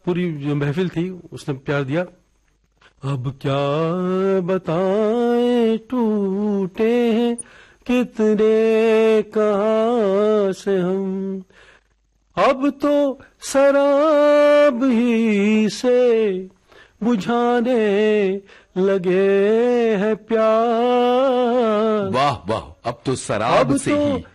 पूरी जो महफिल थी उसने प्यार दिया। अब क्या बताएं टूटे हैं कितने कहाँ से हम, अब तो शराब ही से बुझाने लगे हैं प्यार। वाह वाह, अब तो शराब अब से तो ही